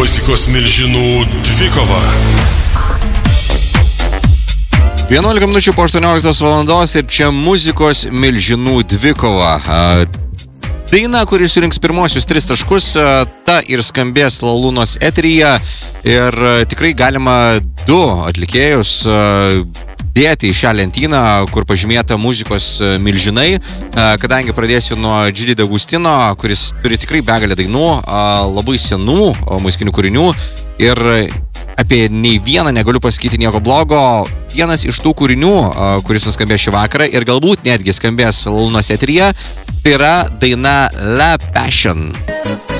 Muzikos milžinų dvikova. 11 minučių po 18 valandos ir čia muzikos milžinų dvikova. Daina, kuris surinks pirmosius 3 taškus, ta ir skambės Lalūnos eteryje ir tikrai galima 2 atlikėjus dėti į šią lentyną, kur pažymėta muzikos milžinai, kadangi pradėsiu nuo Džidi D'Agustino, kuris turi tikrai begalę dainų, labai senų muzikinių kūrinių ir apie nei vieną negaliu pasakyti nieko blogo. Vienas iš tų kūrinių, kuris nuskambės šį vakarą ir galbūt netgi skambės Lalūnos eteryje, tai yra daina La Passion.